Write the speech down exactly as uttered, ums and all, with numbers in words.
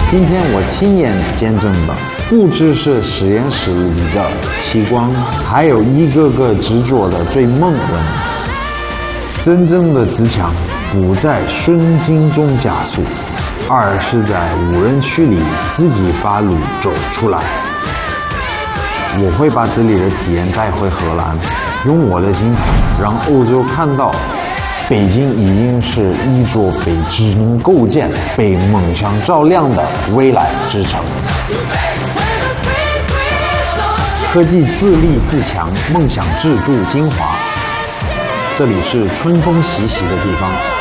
今天我亲眼见证了，不只是实验室里的奇观，还有一个个执着的追梦人。真正的自强不在顺境中加速，而是在无人区里自己把路走出来。我会把这里的体验带回荷兰，用我的镜头让欧洲看到，北京已经是一座被智能构建、被梦想照亮的未来之城。科技自立自强，梦想自铸精华。这里是春风习习的地方。